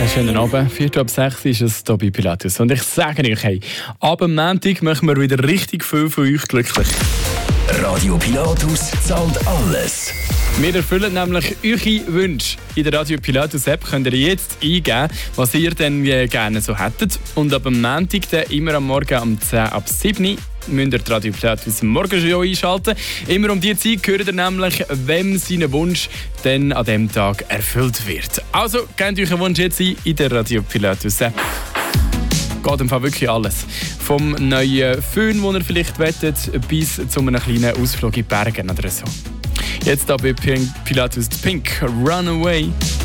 Schönen Abend, 4:04 ist es hier bei Pilatus. Und ich sage euch, hey, ab dem Montag machen wir wieder richtig viel von euch glücklich. Radio Pilatus zahlt alles. Wir erfüllen nämlich eure Wünsche. In der Radio Pilatus App könnt ihr jetzt eingeben, was ihr denn gerne so hättet. Und ab dem Montag dann immer am Morgen um 10 ab 7 müsst ihr die Radio Pilatus im Morgenshow einschalten. Immer um diese Zeit hört ihr nämlich, wem sein Wunsch dann an diesem Tag erfüllt wird. Also, gebt euch einen Wunsch jetzt ein in der Radio Pilatus App. Geht im Fall wirklich alles. Vom neuen Föhn, den ihr vielleicht wettet, bis zu einem kleinen Ausflug in die Berge oder so. Jetzt hier bei Pilatus Pink, Runaway.